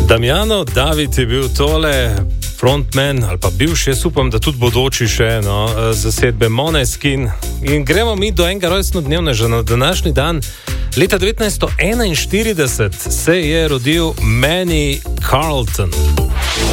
Damjano David je bil tole frontman, ali pa bivši, jaz upam, da tudi bodoči še, zasedbe Måneskin. In gremo mi do enega rojstnodnevneža na današnji dan. Leta 1941 se je rodil Manny Carlton.